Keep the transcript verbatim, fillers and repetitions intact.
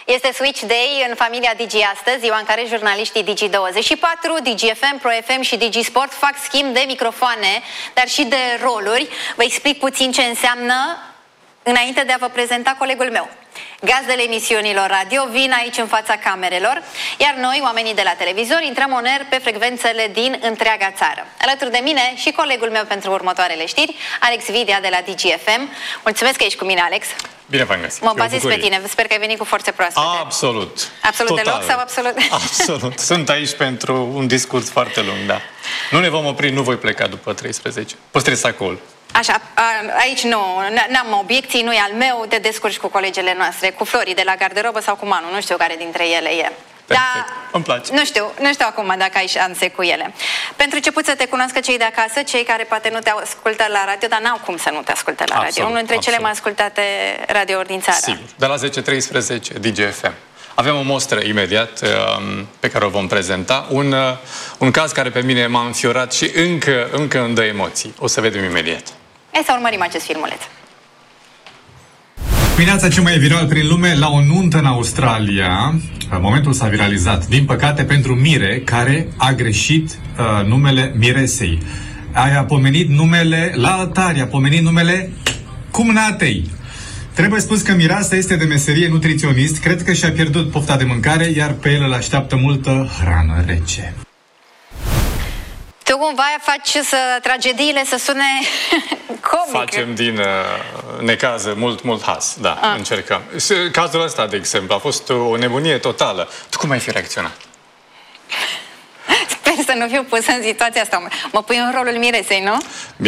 Este Switch Day în familia Digi astăzi, ziua în care jurnaliștii Digi douăzeci și patru, Digi F M, Pro F M și Digi Sport fac schimb de microfoane, dar și de roluri. Vă explic puțin ce înseamnă înainte de a vă prezenta colegul meu. Gazdele emisiunilor radio vin aici în fața camerelor, iar noi, oamenii de la televizor, intrăm on air pe frecvențele din întreaga țară. Alături de mine și colegul meu pentru următoarele știri, Alex Videa de la Digi F M. Mulțumesc că ești cu mine, Alex. Bine v-am găsit. Mă bazez pe tine. Sper că ai venit cu forțe proaspete. Absolut. Absolut Total. deloc sau absolut? Absolut. Sunt aici pentru un discurs foarte lung, da. Nu ne vom opri, nu voi pleca după treisprezece. Păstrez sacoul. Așa, aici nu, n-am obiecții, nu e al meu, te descurci cu colegele noastre, cu Flori de la garderobă sau cu Manu, nu știu care dintre ele e. Dar îmi place. Nu știu, nu știu acum dacă ai șanse cu ele. Pentru început să te cunoască cei de acasă, cei care poate nu te ascultă la radio, dar n-au cum să nu te asculte la radio. Unul dintre cele mai ascultate radiouri din țară. Sigur, de la zece treisprezece, Digi F M. Avem o mostră imediat pe care o vom prezenta. Un, un caz care pe mine m-a înfiorat și încă, încă îmi dă emoții. O să vedem imediat. Hai să urmărim acest filmuleț. Dimineața ce mai e viral prin lume, la o nuntă în Australia, momentul s-a viralizat, din păcate, pentru Mire, care a greșit uh, numele miresei. A pomenit numele, la altar, a pomenit numele cumnatei. Trebuie spus că mireasa este de meserie nutriționist, cred că și-a pierdut pofta de mâncare, iar pe el îl așteaptă multă hrană rece. Tu cumva faci să tragediile să sune comic. Facem din uh, necază mult, mult has. Da, ah. încercăm. Cazul ăsta, de exemplu, a fost o nebunie totală. Tu cum ai fi reacționat? Sper să nu fiu pusă în situația asta. Mă pui în rolul miresei, nu? Bine.